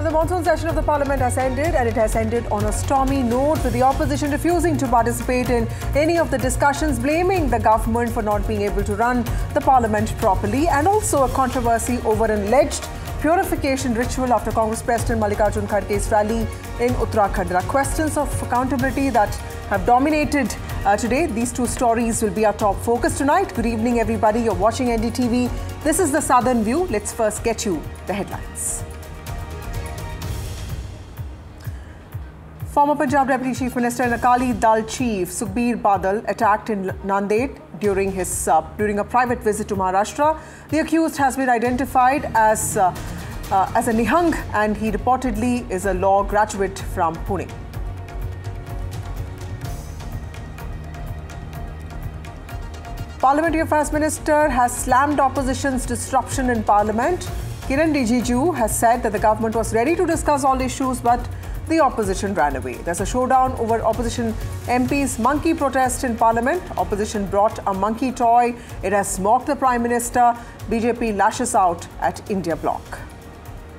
The monsoon session of the Parliament has ended, and it has ended on a stormy note, with the opposition refusing to participate in any of the discussions, blaming the government for not being able to run the Parliament properly, and also a controversy over an alleged purification ritual after Congress President Mallikarjun Kharge's rally in Uttarakhand. There are questions of accountability that have dominated today. These two stories will be our top focus tonight. Good evening, everybody. You're watching NDTV. This is the Southern View. Let's first get you the headlines. Former Punjab Deputy Chief Minister and Akali Dal Chief Sukhbir Badal attacked in Nanded during a private visit to Maharashtra. The accused has been identified as a Nihang, and he reportedly is a law graduate from Pune. Parliamentary Affairs Minister has slammed opposition's disruption in Parliament. Kiran Rijiju has said that the government was ready to discuss all issues, but the opposition ran away. There's a showdown over opposition MP's monkey protest in Parliament. Opposition brought a monkey toy. It has mocked the Prime Minister. BJP lashes out at India bloc.